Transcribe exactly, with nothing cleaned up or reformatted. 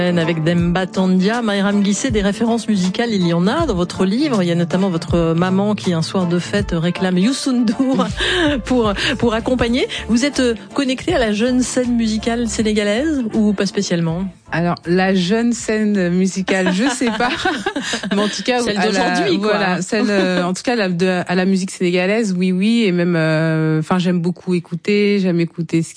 Avec Demba Tandia, Mayram Guissé, des références musicales, il y en a dans votre livre. Il y a notamment votre maman qui, un soir de fête, réclame Youssou N'Dour pour, pour accompagner. Vous êtes connecté à la jeune scène musicale sénégalaise ou pas spécialement? Alors, la jeune scène musicale, je sais pas. Mais en tout cas, celle d'aujourd'hui, quoi. Voilà, celle, euh, en tout cas, la, de, à la musique sénégalaise, oui, oui. Et même, enfin, euh, j'aime beaucoup écouter, j'aime écouter ce